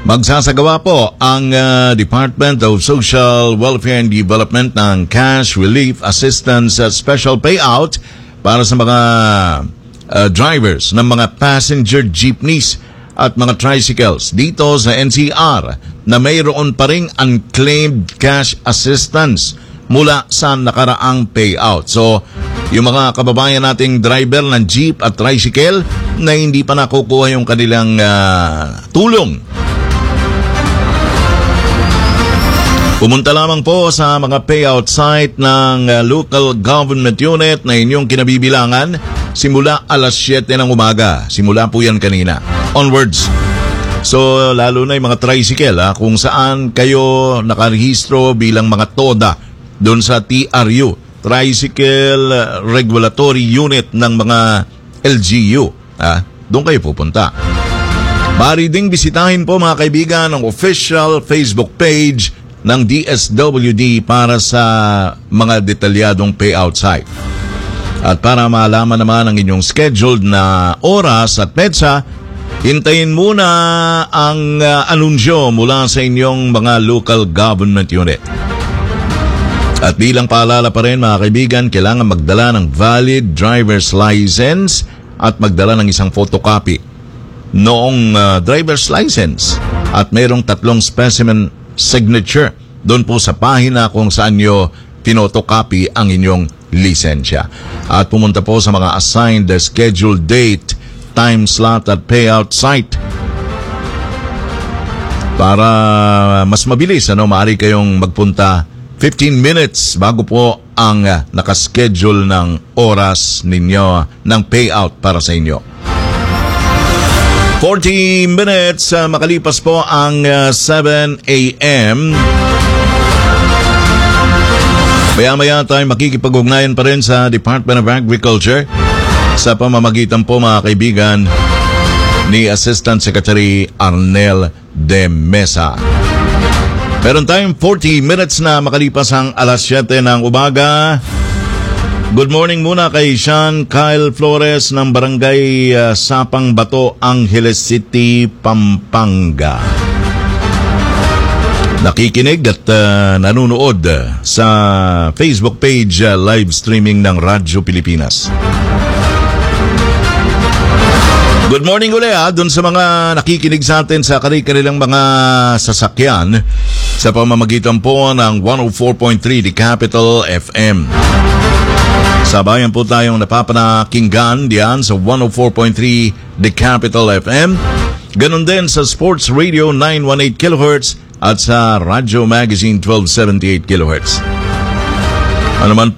Magsasagawa po ang Department of Social Welfare and Development ng Cash Relief Assistance Special Payout para sa mga drivers ng mga passenger jeepneys at mga tricycles dito sa NCR na mayroon pa ring unclaimed cash assistance mula sa nakaraang payout. So, yung mga kababayan nating driver ng jeep at tricycle na hindi pa nakukuha yung kanilang tulong, pumunta lamang po sa mga payout site ng local government unit na inyong kinabibilangan simula alas 7 ng umaga. Simula po yan kanina. Onwards. So, lalo na yung mga tricycle, kung saan kayo nakarehistro bilang mga TODA doon sa TRU, Tricycle Regulatory Unit ng mga LGU. Doon kayo pupunta. Maaari ding bisitahin po mga kaibigan ang official Facebook page ng DSWD para sa mga detalyadong payout site. At para malaman naman ang inyong scheduled na oras at petsa, hintayin muna ang anunsyo mula sa inyong mga local government unit. At bilang paalala pa rin mga kaibigan, kailangan magdala ng valid driver's license at magdala ng isang photocopy noong driver's license. At mayroong 3 specimen signature doon po sa pahina kung saan nyo pinotocopy ang inyong lisensya. At pumunta po sa mga assigned scheduled date, time slot at payout site para mas mabilis. Maaari kayong magpunta 15 minutes bago po ang nakaschedule ng oras ninyo ng payout para sa inyo. 40 minutes makalipas po ang 7 a.m. Maya-maya tayo makikipag-ugnayan pa rin sa Department of Agriculture sa pamamagitan po mga kaibigan ni Assistant Secretary Arnel de Mesa. Meron tayong 40 minutes na makalipas ang alas 7 ng umaga. Good morning muna kay Sean Kyle Flores ng Barangay Sapang Bato, Angeles City, Pampanga. Nakikinig at nanonood sa Facebook page live streaming ng Radyo Pilipinas. Good morning ulit dun sa mga nakikinig sa atin sa kanilang mga sasakyan sa pamamagitan po ng 104.3 The Capital FM. Sabayan po tayong napapanakinggan diyan sa 104.3 The Capital FM. Ganon din sa Sports Radio 918 kHz at sa Radyo Magazine 1278 kHz. Ano man